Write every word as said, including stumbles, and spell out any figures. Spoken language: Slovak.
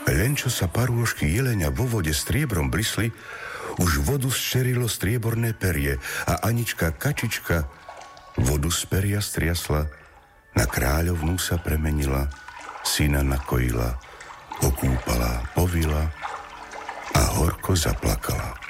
Len čo sa parôžky jelenia vo vode striebrom blisli, už vodu zčerilo strieborné perie a Anička kačička vodu z peria striasla, na kráľovnú sa premenila, syna nakojila, okúpala, povila a horko zaplakala.